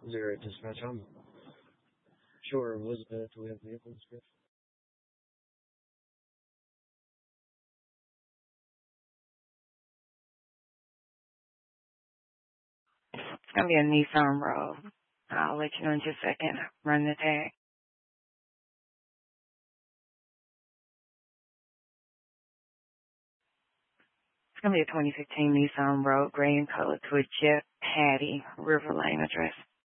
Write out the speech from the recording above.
Zero dispatch. I'm sure Elizabeth. Do we have vehicle description? It's gonna be a Nissan Rogue. I'll let you know in just a second. Run the tag. It's gonna be a 2015 Nissan Rogue, gray in color, to a Jeff Hattie River Lane address.